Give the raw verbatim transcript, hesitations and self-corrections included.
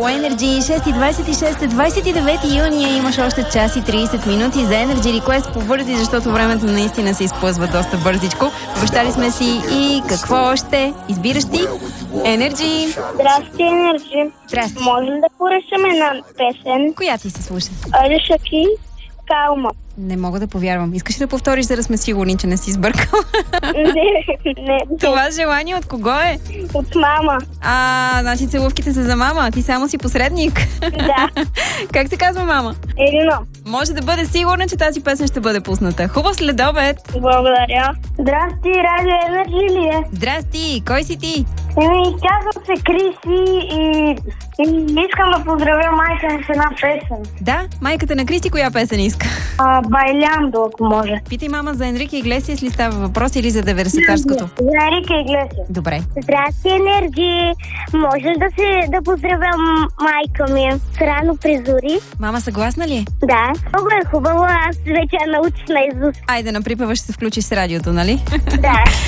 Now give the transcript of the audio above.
Energy, шест и двадесет и шест, двадесет и девети юни, имаш още час и тридесет минути за Energy Request. Побързи, защото времето наистина се изплъзва доста бързичко. Обещали сме си и какво още? Избираш ти? Energy. Здрасти, Енерджи. Здрасти. Може ли да поръчам една песен? Коя ти се слуша? Али Шаки, Калма. Не мога да повярвам. Искаш ли да повториш, за да сме сигурни, че не си сбъркал? Не, не. Това желание от кого е? От мама. А, значи целувките са за мама. Ти само си посредник. Да. Как се казва мама? Едно. Може да бъде сигурна, че тази песен ще бъде пусната. Хубав следобед! Благодаря. Здрасти, Радио Енерджи ли е? Здрасти! Кой си ти? Еми, казвам се Криси и, и искам да поздравя майка ми с една песен. Да, майката на Кристи коя песен иска? А, Байляндо, ако може. Питай мама за Енрике Иглесиас ли става въпрос или за диверситарското? За Енрике Иглесиас. Добре. Здрасти, Енерджи. Може да се да поздравя майка ми с рано призори? Мама съгласна ли е? Да. Много е хубаво, аз вече я научих наизуст. Айде, наприпава ще се включиш с радиото, нали? Да.